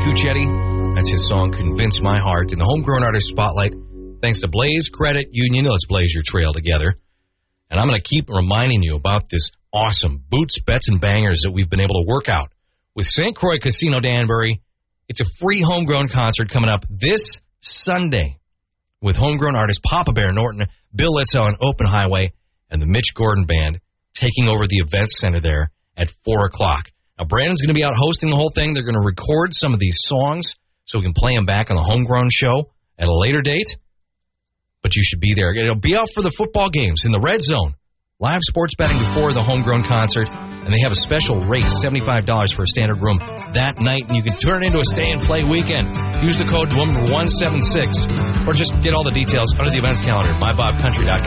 Cuccetti. That's his song, Convince My Heart. In the Homegrown Artist Spotlight, thanks to Blaze Credit Union. Let's blaze your trail together. And I'm going to keep reminding you about this awesome Boots, Bets, and Bangers that we've been able to work out with St. Croix Casino Danbury. It's a free homegrown concert coming up this Sunday with homegrown artists Papa Bear Norton, Bill Litzow on Open Highway, and the Mitch Gordon Band taking over the event center there at 4 o'clock. Now, Brandon's going to be out hosting the whole thing. They're going to record some of these songs so we can play them back on the Homegrown Show at a later date. But you should be there. It'll be out for the football games in the Red Zone. Live sports betting before the Homegrown concert. And they have a special rate, $75 for a standard room that night. And you can turn it into a stay-and-play weekend. Use the code number 176. Or just get all the details under the events calendar at mybobcountry.com.